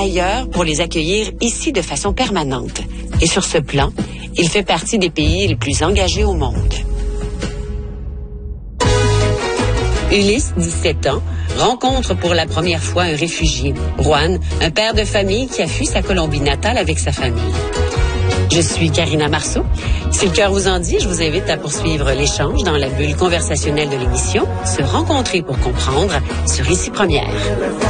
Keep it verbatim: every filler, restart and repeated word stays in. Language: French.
ailleurs pour les accueillir ici de façon permanente. Et sur ce plan, il fait partie des pays les plus engagés au monde. Ulysse, dix-sept ans, rencontre pour la première fois un réfugié, Juan, un père de famille qui a fui sa Colombie natale avec sa famille. Je suis Karina Marceau. Si le cœur vous en dit, je vous invite à poursuivre l'échange dans la bulle conversationnelle de l'émission, se rencontrer pour comprendre sur Ici Première.